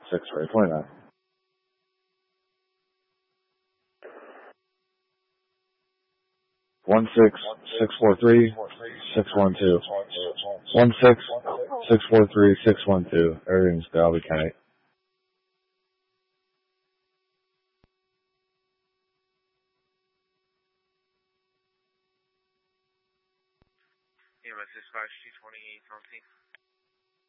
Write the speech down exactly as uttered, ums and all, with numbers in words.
six for twenty-nine. One six six four three six one two. One six six four three six one two. Everything's Dalby County. E M S dispatch two twenty something.